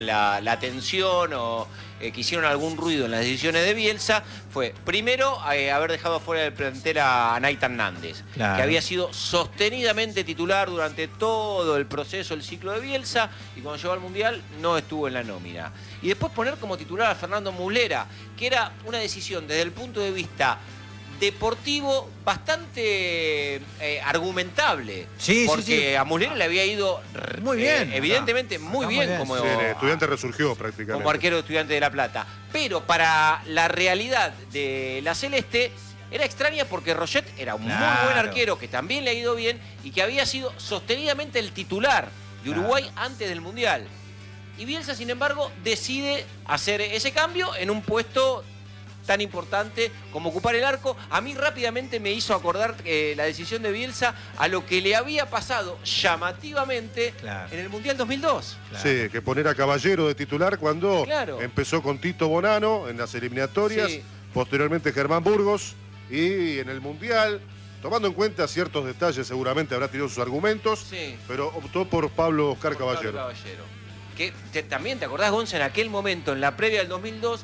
la atención o que hicieron algún ruido en las decisiones de Bielsa fue, primero, haber dejado fuera del plantel a Nathan Nández, Claro. que había sido sostenidamente titular durante todo el proceso, el ciclo de Bielsa, y cuando llegó al Mundial no estuvo en la nómina. Y después poner como titular a Fernando Muslera, que era una decisión desde el punto de vista deportivo bastante argumentable. Sí, porque sí. a Muslera le había ido Muy bien. evidentemente muy Muy bien, bien. como, Sí, el Estudiante resurgió prácticamente. como arquero de Estudiante de La Plata. Pero para la realidad de la Celeste era extraña porque Roget era un muy buen arquero que también le ha ido bien y que había sido sostenidamente el titular de Uruguay antes del Mundial. Y Bielsa, sin embargo, decide hacer ese cambio en un puesto tan importante como ocupar el arco. A mí rápidamente me hizo acordar la decisión de Bielsa a lo que le había pasado llamativamente en el Mundial 2002. Sí, que poner a Caballero de titular cuando empezó con Tito Bonano en las eliminatorias, posteriormente Germán Burgos, y en el Mundial, tomando en cuenta ciertos detalles, seguramente habrá tenido sus argumentos, pero optó por Pablo Oscar Caballero. Que también, ¿te acordás, Gonza? En aquel momento, en la previa del 2002,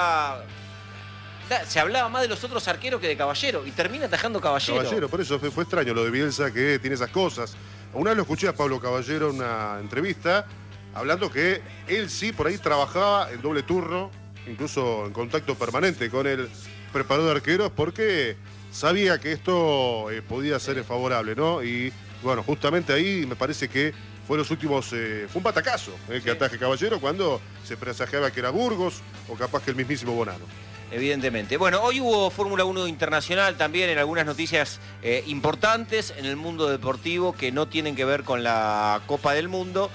se hablaba más de los otros arqueros que de Caballero, y termina atajando Caballero. Caballero, por eso fue extraño lo de Bielsa, que tiene esas cosas. Una vez lo escuché a Pablo Caballero en una entrevista, hablando que él sí por ahí trabajaba en doble turno, incluso en contacto permanente con el preparador de arqueros, porque sabía que esto podía ser favorable, ¿no? Y bueno, justamente ahí me parece que fue los últimos, fue un batacazo que ataje Caballero cuando se presagiaba que era Burgos o capaz que el mismísimo Bonano. Evidentemente. Bueno, hoy hubo Fórmula 1 internacional también en algunas noticias importantes en el mundo deportivo que no tienen que ver con la Copa del Mundo.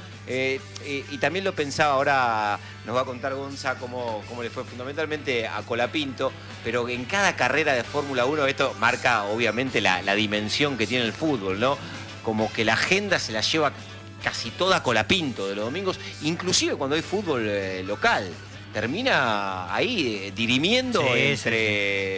Y también lo pensaba, ahora nos va a contar Gonza cómo le fue fundamentalmente a Colapinto, pero en cada carrera de Fórmula 1 esto marca obviamente la dimensión que tiene el fútbol, ¿no? Como que la agenda se la lleva casi toda Colapinto de los domingos, inclusive cuando hay fútbol local. Termina ahí dirimiendo entre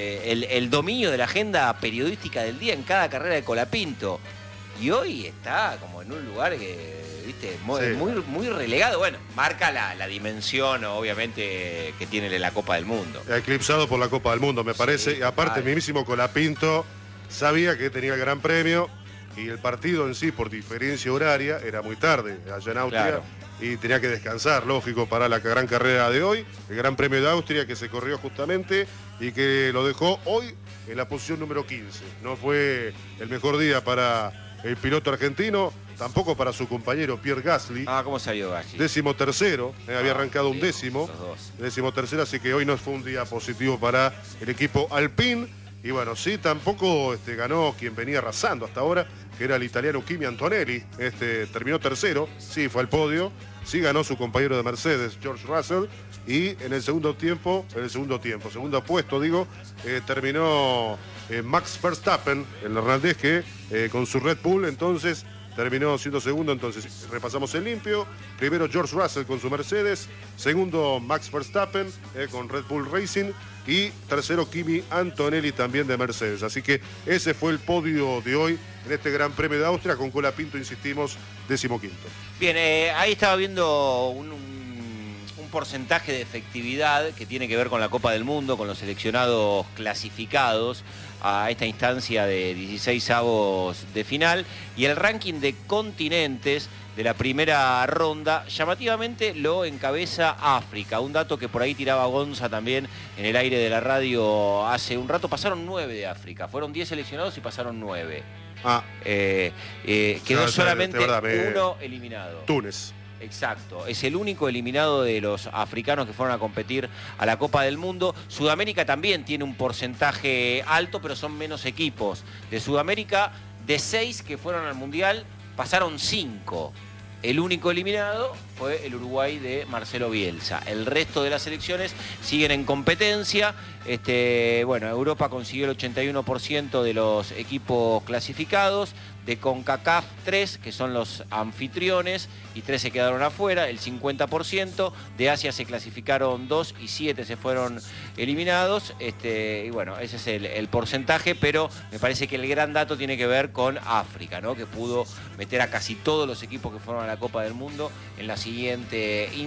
el dominio de la agenda periodística del día en cada carrera de Colapinto. Y hoy está como en un lugar que, viste, muy relegado. Bueno, marca la dimensión, obviamente, que tiene la Copa del Mundo. Eclipsado por la Copa del Mundo, me parece. Y aparte, el mismísimo Colapinto sabía que tenía el Gran Premio y el partido en sí, por diferencia horaria, era muy tarde allá en Austria. Y tenía que descansar, lógico, para la gran carrera de hoy, el Gran Premio de Austria que se corrió justamente y que lo dejó hoy en la posición número 15. No fue el mejor día para el piloto argentino, tampoco para su compañero Pierre Gasly. ¿Cómo salió Gasly? 13º, había arrancado un décimo. 13º, así que hoy no fue un día positivo para el equipo Alpine. Y bueno, sí, tampoco ganó quien venía arrasando hasta ahora, que era el italiano Kimi Antonelli. Terminó tercero, sí, fue al podio. Sí ganó su compañero de Mercedes, George Russell. Y en el segundo puesto, terminó Max Verstappen, el neerlandés, que con su Red Bull, entonces terminó siendo segundo. Entonces repasamos el limpio. Primero George Russell con su Mercedes. Segundo Max Verstappen con Red Bull Racing. Y tercero Kimi Antonelli también de Mercedes. Así que ese fue el podio de hoy en este Gran Premio de Austria, con Colapinto, insistimos, 15º. Bien, ahí estaba viendo un porcentaje de efectividad que tiene que ver con la Copa del Mundo, con los seleccionados clasificados a esta instancia de 16avos de final, y el ranking de continentes de la primera ronda, llamativamente lo encabeza África. Un dato que por ahí tiraba Gonza también en el aire de la radio hace un rato. Pasaron 9 de África. Fueron 10 seleccionados y pasaron 9. Quedó solamente uno eliminado. Túnez. Exacto, es el único eliminado de los africanos que fueron a competir a la Copa del Mundo. Sudamérica también tiene un porcentaje alto, pero son menos equipos. De Sudamérica, de 6 que fueron al Mundial, pasaron 5. El único eliminado fue el Uruguay de Marcelo Bielsa. El resto de las selecciones siguen en competencia. Bueno, Europa consiguió el 81% de los equipos clasificados. de CONCACAF 3, que son los anfitriones, y 3 se quedaron afuera, el 50%. De Asia se clasificaron 2 y 7 se fueron eliminados. Y bueno, ese es el porcentaje, pero me parece que el gran dato tiene que ver con África, ¿no? Que pudo meter a casi todos los equipos que fueron a la Copa del Mundo en la siguiente